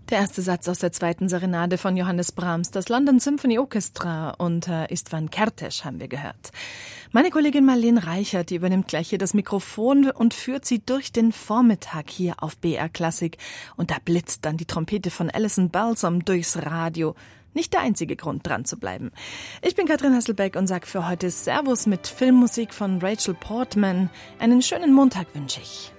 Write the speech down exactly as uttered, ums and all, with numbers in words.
Der erste Satz aus der zweiten Serenade von Johannes Brahms, das London Symphony Orchestra unter Istvan Kertész haben wir gehört. Meine Kollegin Marlene Reichert, die übernimmt gleich hier das Mikrofon und führt sie durch den Vormittag hier auf B R Klassik. Und da blitzt dann die Trompete von Alison Balsom durchs Radio. Nicht der einzige Grund, dran zu bleiben. Ich bin Katrin Hasselbeck und sage für heute Servus mit Filmmusik von Rachel Portman. Einen schönen Montag wünsche ich.